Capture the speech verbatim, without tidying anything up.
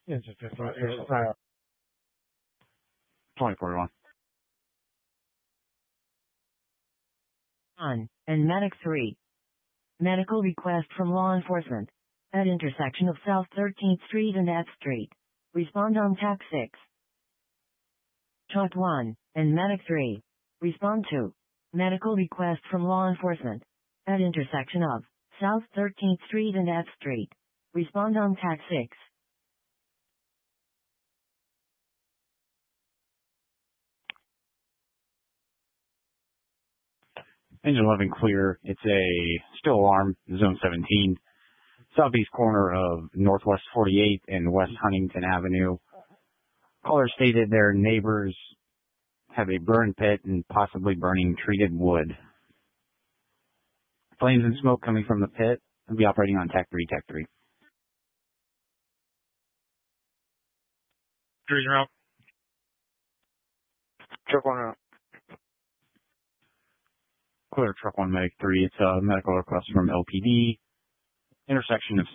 Engine fifteen, uh, twenty forty-one. On, and Medic three. Medical request from law enforcement. At intersection of South thirteenth Street and F Street. Respond on T A C six. Shot one, and Medic three. Respond to. Medical request from law enforcement. At intersection of South thirteenth Street and F Street. Respond on T A C six. Engine eleven clear. It's a still alarm, zone seventeen. Southeast corner of Northwest forty-eighth and West Huntington Avenue. Caller stated their neighbors have a burn pit and possibly burning treated wood. Flames and smoke coming from the pit. Will be operating on T A C three, T A C three. Cruising out. Truck one out. Clear truck one, medic three. It's a medical request from L P D. Intersection of